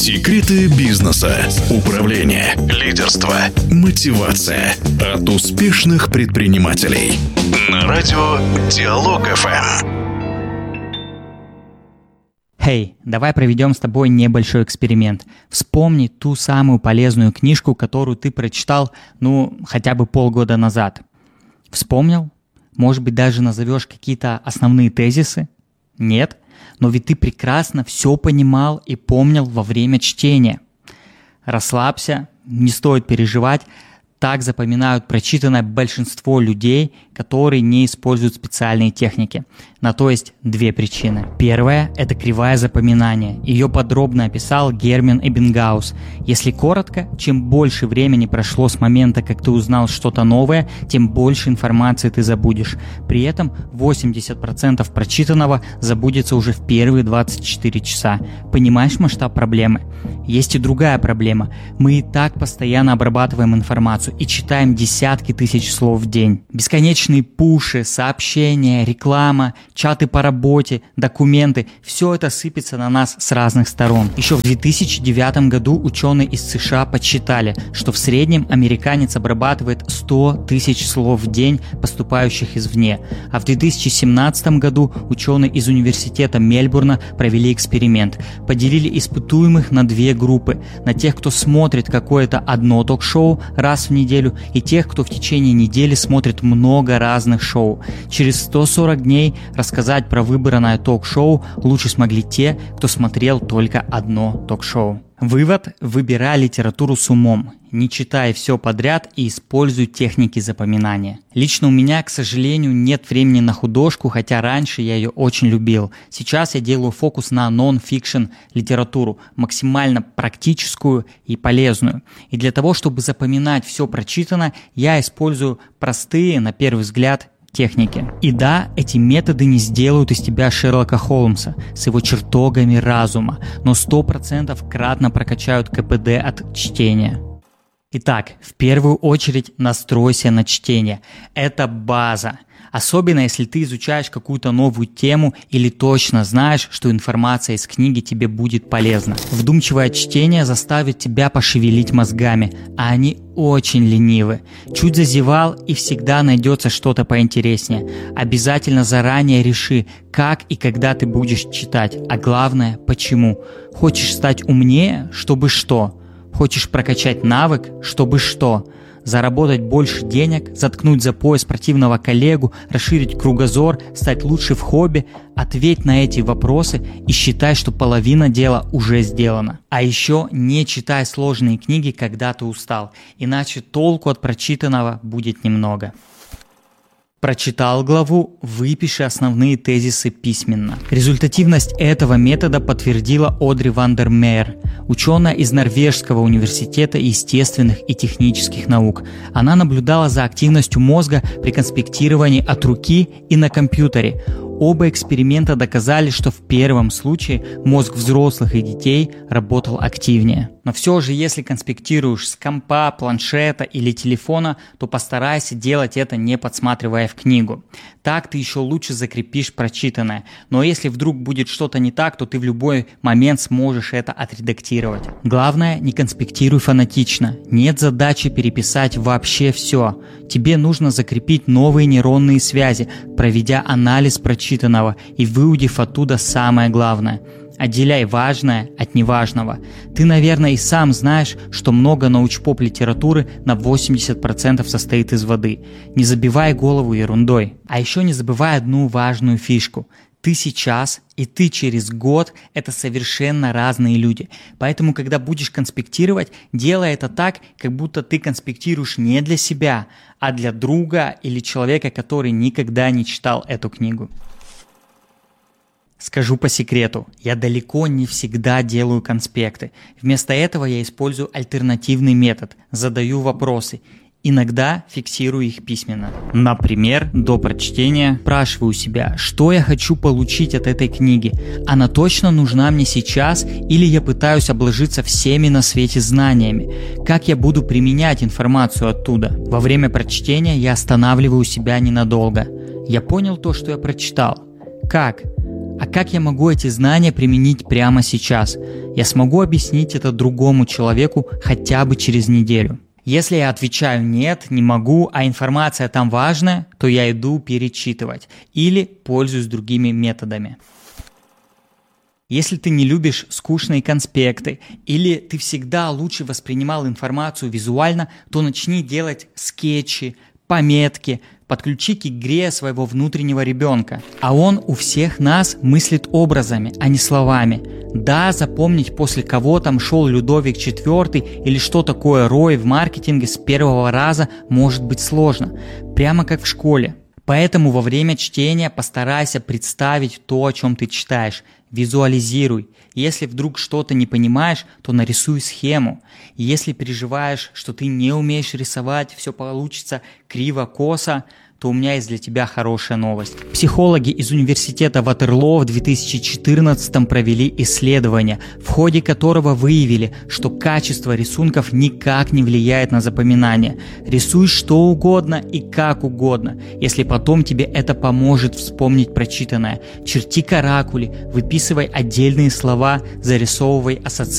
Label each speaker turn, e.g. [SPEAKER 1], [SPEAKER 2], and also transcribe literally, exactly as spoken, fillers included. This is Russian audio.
[SPEAKER 1] Секреты бизнеса, управления, лидерства, мотивация от успешных предпринимателей. На радио Диалог эф эм.
[SPEAKER 2] Хей, hey, давай проведем с тобой небольшой эксперимент. Вспомни ту самую полезную книжку, которую ты прочитал, ну, хотя бы полгода назад. Вспомнил? Может быть, даже назовешь какие-то основные тезисы? Нет? Но ведь ты прекрасно все понимал и помнил во время чтения. Расслабься, не стоит переживать. Так запоминают прочитанное большинство людей, которые не используют специальные техники. На то есть две причины. Первая – это кривая запоминания. Ее подробно описал Герман Эббингаус. Если коротко, чем больше времени прошло с момента, как ты узнал что-то новое, тем больше информации ты забудешь. При этом восемьдесят процентов прочитанного забудется уже в первые двадцать четыре часа. Понимаешь масштаб проблемы? Есть и другая проблема. Мы и так постоянно обрабатываем информацию и читаем десятки тысяч слов в день. Бесконечные пуши, сообщения, реклама, чаты по работе, документы – все это сыпется на нас с разных сторон. Еще в две тысячи девятом году ученые из США подсчитали, что в среднем американец обрабатывает сто тысяч слов в день, поступающих извне. А в две тысячи семнадцатом году ученые из университета Мельбурна провели эксперимент. Поделили испытуемых на две группы. На тех, кто смотрит какое-то одно ток-шоу раз в неделю, и тех, кто в течение недели смотрит много разных шоу. Через сто сорок дней рассказать про выбранное ток-шоу лучше смогли те, кто смотрел только одно ток-шоу. Вывод: выбирай литературу с умом, не читай все подряд и используй техники запоминания. Лично у меня, к сожалению, нет времени на художку, хотя раньше я ее очень любил. Сейчас я делаю фокус на нон-фикшн литературу, максимально практическую и полезную. И для того, чтобы запоминать все прочитанное, я использую простые, на первый взгляд, техники. И да, эти методы не сделают из тебя Шерлока Холмса с его чертогами разума, но сто процентов кратно прокачают ка пэ дэ от чтения. Итак, в первую очередь настройся на чтение. Это база. Особенно, если ты изучаешь какую-то новую тему или точно знаешь, что информация из книги тебе будет полезна. Вдумчивое чтение заставит тебя пошевелить мозгами, а они очень ленивы. Чуть зазевал, и всегда найдется что-то поинтереснее. Обязательно заранее реши, как и когда ты будешь читать, а главное, почему. Хочешь стать умнее, чтобы что? Хочешь прокачать навык, чтобы что? Заработать больше денег, заткнуть за пояс противного коллегу, расширить кругозор, стать лучше в хобби? Ответь на эти вопросы и считай, что половина дела уже сделана. А еще не читай сложные книги, когда ты устал, иначе толку от прочитанного будет немного. Прочитал главу, выпиши основные тезисы письменно. Результативность этого метода подтвердила Одри Вандермеер, ученая из Норвежского университета естественных и технических наук. Она наблюдала за активностью мозга при конспектировании от руки и на компьютере. Оба эксперимента доказали, что в первом случае мозг взрослых и детей работал активнее. Но все же, если конспектируешь с компа, планшета или телефона, то постарайся делать это, не подсматривая в книгу. Так ты еще лучше закрепишь прочитанное. Но если вдруг будет что-то не так, то ты в любой момент сможешь это отредактировать. Главное, не конспектируй фанатично. Нет задачи переписать вообще все. Тебе нужно закрепить новые нейронные связи, проведя анализ прочитанного и выудив оттуда самое главное. Отделяй важное от неважного. Ты, наверное, и сам знаешь, что много научпоп литературы на восемьдесят процентов состоит из воды. Не забивай голову ерундой. А еще не забывай одну важную фишку. Ты сейчас и ты через год – это совершенно разные люди. Поэтому, когда будешь конспектировать, делай это так, как будто ты конспектируешь не для себя, а для друга или человека, который никогда не читал эту книгу. Скажу по секрету, я далеко не всегда делаю конспекты. Вместо этого я использую альтернативный метод, задаю вопросы. Иногда фиксирую их письменно. Например, до прочтения спрашиваю себя, что я хочу получить от этой книги. Она точно нужна мне сейчас или я пытаюсь обложиться всеми на свете знаниями? Как я буду применять информацию оттуда? Во время прочтения я останавливаю себя ненадолго. Я понял то, что я прочитал. Как? А как я могу эти знания применить прямо сейчас? Я смогу объяснить это другому человеку хотя бы через неделю. Если я отвечаю «нет, не могу», а информация там важная, то я иду перечитывать или пользуюсь другими методами. Если ты не любишь скучные конспекты или ты всегда лучше воспринимал информацию визуально, то начни делать скетчи, пометки, подключи к игре своего внутреннего ребенка. А он у всех нас мыслит образами, а не словами. Да, запомнить, после кого там шел Людовик четвёртый или что такое рой в маркетинге с первого раза может быть сложно, прямо как в школе. Поэтому во время чтения постарайся представить то, о чем ты читаешь. Визуализируй. Если вдруг что-то не понимаешь, то нарисуй схему. Если переживаешь, что ты не умеешь рисовать, все получится криво-косо, то у меня есть для тебя хорошая новость. Психологи из университета Ватерлоо в две тысячи четырнадцатом провели исследование, в ходе которого выявили, что качество рисунков никак не влияет на запоминание. Рисуй что угодно и как угодно, если потом тебе это поможет вспомнить прочитанное. Черти каракули, выписывай отдельные слова, зарисовывай ассоциации.